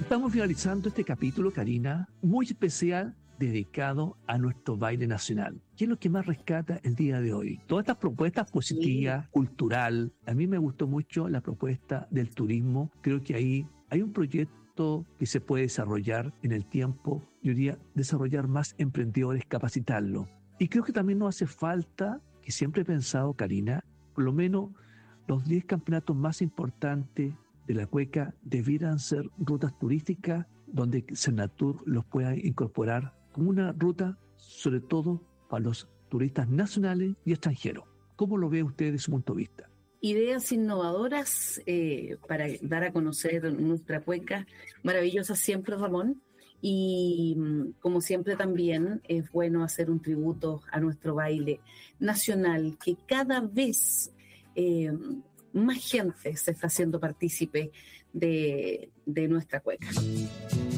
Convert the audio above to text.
Estamos finalizando este capítulo, Karina, muy especial, dedicado a nuestro baile nacional. ¿Qué es lo que más rescata el día de hoy? Todas estas propuestas positivas, cultural. A mí me gustó mucho la propuesta del turismo. Creo que ahí hay un proyecto que se puede desarrollar en el tiempo. Yo diría desarrollar más emprendedores, capacitarlos. Y creo que también nos hace falta, que siempre he pensado, Karina, por lo menos los 10 campeonatos más importantes de la cueca debieran ser rutas turísticas donde Senatur los pueda incorporar como una ruta, sobre todo para los turistas nacionales y extranjeros. ¿Cómo lo ve usted desde su punto de vista? Ideas innovadoras para dar a conocer nuestra cueca, maravillosas siempre, Ramón. Y como siempre también es bueno hacer un tributo a nuestro baile nacional, que cada vez más gente se está haciendo partícipe de nuestra cueca.